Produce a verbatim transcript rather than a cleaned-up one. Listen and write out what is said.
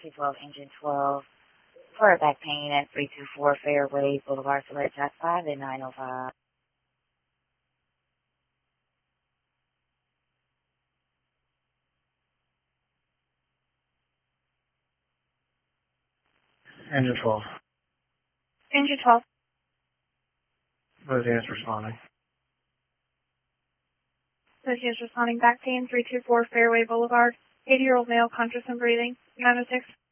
two twelve, engine twelve, for back pain at three two four Fairway Boulevard, select tax five and nine oh five. Engine twelve. Engine twelve. Lieutenant's responding. Lieutenant's responding, back pain, three two four Fairway Boulevard, eighty-year-old male, conscious and breathing, nine oh six.